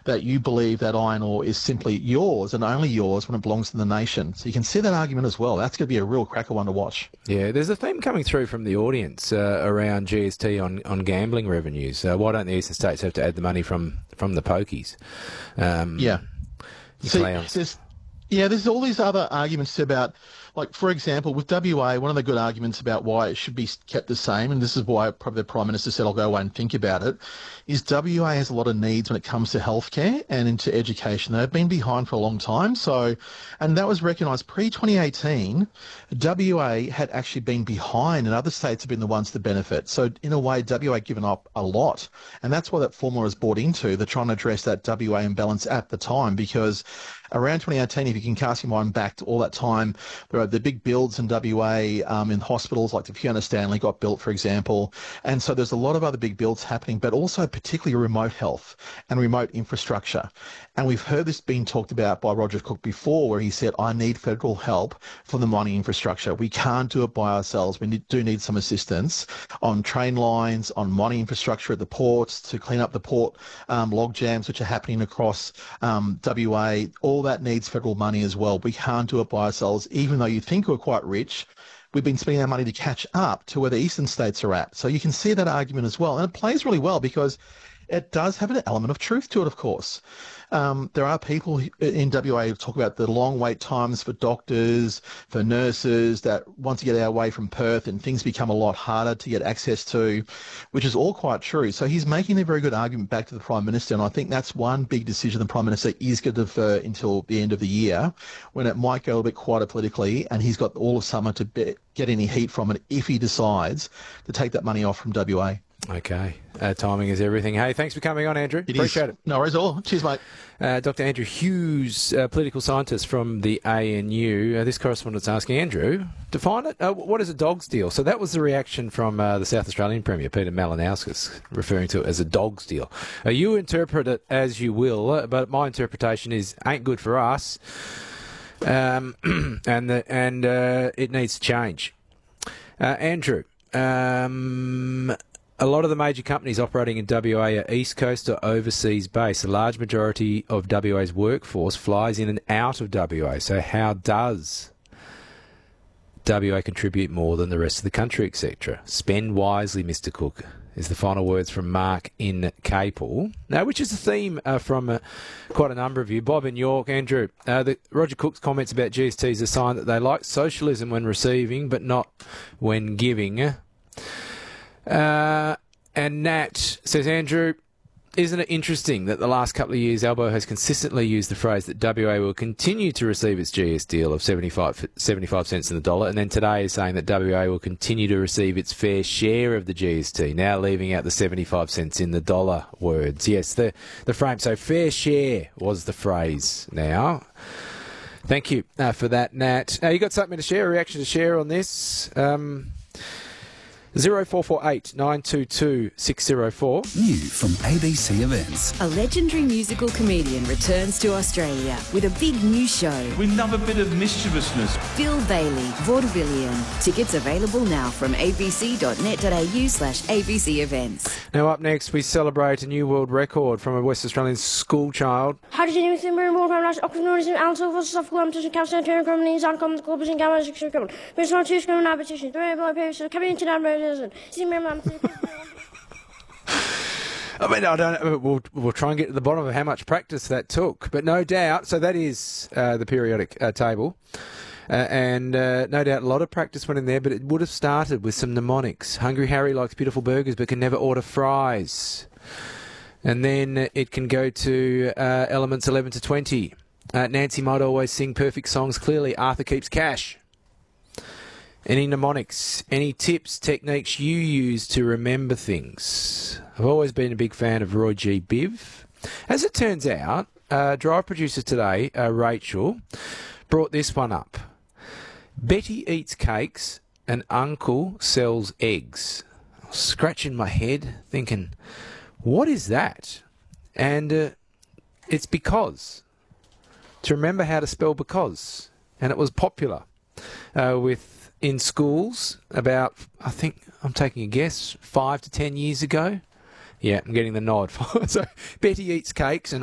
that you believe that iron ore is simply yours and only yours when it belongs to the nation. So you can see that argument as well. That's going to be a real cracker one to watch. Yeah, there's a theme coming through from the audience around GST on gambling revenues. Why don't the eastern states have to add the money from the pokies? There's all these other arguments about, like, for example, with WA, one of the good arguments about why it should be kept the same, and this is why probably the Prime Minister said, I'll go away and think about it, is WA has a lot of needs when it comes to healthcare and into education. They've been behind for a long time. And that was recognised pre-2018. WA had actually been behind and other states have been the ones to benefit. So in a way, WA given up a lot. And that's why that formula is bought into. They're trying to address that WA imbalance at the time, because around 2018, if you can cast your mind back to all that time, there are the big builds in WA in hospitals, like the Fiona Stanley got built, for example. And so there's a lot of other big builds happening, but also particularly remote health and remote infrastructure. And we've heard this being talked about by Roger Cook before, where he said, I need federal help for the mining infrastructure. We can't do it by ourselves. We do need some assistance on train lines, on mining infrastructure at the ports, to clean up the port log jams which are happening across WA. All that needs federal money as well. We can't do it by ourselves, even though you think we're quite rich. We've been spending our money to catch up to where the eastern states are at. So you can see that argument as well. And it plays really well because it does have an element of truth to it, of course. There are people in WA who talk about the long wait times for doctors, for nurses, that once you get away from Perth and things become a lot harder to get access to, which is all quite true. So he's making a very good argument back to the Prime Minister, and I think that's one big decision the Prime Minister is going to defer until the end of the year, when it might go a bit quieter politically, and he's got all of summer to get any heat from it if he decides to take that money off from WA. Okay. Timing is everything. Hey, thanks for coming on, Andrew. Appreciate it. No worries at all. Cheers, mate. Dr. Andrew Hughes, political scientist from the ANU. This correspondent's asking, Andrew, define it. What is a dog's deal? So that was the reaction from the South Australian Premier, Peter Malinauskas, referring to it as a dog's deal. You interpret it as you will, but my interpretation is ain't good for us, and it needs to change. Andrew, a lot of the major companies operating in WA are East Coast or overseas based. A large majority of WA's workforce flies in and out of WA. So how does WA contribute more than the rest of the country, etc.? Spend wisely, Mr. Cook, is the final words from Mark in Capel. Now, which is a theme from quite a number of you. Bob in York, Andrew, Roger Cook's comments about GST is a sign that they like socialism when receiving, but not when giving. And Nat says, Andrew, isn't it interesting that the last couple of years Albo has consistently used the phrase that WA will continue to receive its GS deal of 75 cents in the dollar, and then today is saying that WA will continue to receive its fair share of the GST, now leaving out the 75 cents in the dollar words. Yes, the frame. So fair share was the phrase now. Thank you for that, Nat. You got something to share, a reaction to share on this? 0448 922 604. New from ABC Events. A legendary musical comedian returns to Australia with a big new show. We love a bit of mischievousness. Bill Bailey, Vaudevillian. Tickets available now from abc.net.au/ABC Events. Now up next, we celebrate a new world record from a West Australian school child. How did you do anything very more from last Oxford and so forth stuff competition council turn companies on common clubs and gamma 6 coming. There's not two screaming competition. Three boy papers coming into that. I mean, I don't know. We'll try and get to the bottom of how much practice that took. But no doubt, so that is the periodic table. And no doubt a lot of practice went in there, but it would have started with some mnemonics. Hungry Harry likes beautiful burgers but can never order fries. And then it can go to elements 11 to 20. Nancy might always sing perfect songs clearly. Arthur keeps cash. Any mnemonics, any tips, techniques you use to remember things? I've always been a big fan of Roy G. Biv. As it turns out, drive producer today, Rachel, brought this one up. Betty eats cakes and Uncle sells eggs. I was scratching my head thinking, what is that? And it's because. To remember how to spell because. And it was popular in schools about, I think, I'm taking a guess, 5 to 10 years ago. Yeah, I'm getting the nod. So Betty eats cakes and